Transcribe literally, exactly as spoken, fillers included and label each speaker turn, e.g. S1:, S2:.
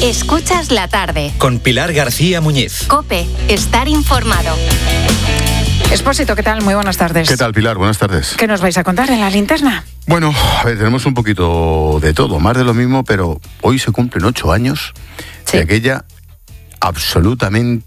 S1: Escuchas la tarde.
S2: Con Pilar García Muñiz.
S1: COPE, estar informado.
S3: Expósito, ¿qué tal? Muy buenas tardes.
S4: ¿Qué tal, Pilar? Buenas tardes.
S3: ¿Qué nos vais a contar en la linterna?
S4: Bueno, a ver, tenemos un poquito de todo, más de lo mismo, pero hoy se cumplen ocho años
S3: Sí.
S4: de aquella absolutamente